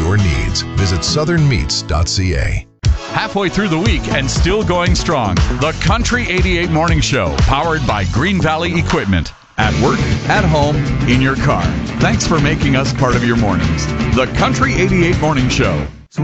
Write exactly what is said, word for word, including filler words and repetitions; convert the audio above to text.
your needs. Visit southern meats dot c a. Halfway through the week and still going strong. The Country eighty-eight Morning Show, powered by Green Valley Equipment. At work, at home, in your car. Thanks for making us part of your mornings. The Country eighty-eight Morning Show.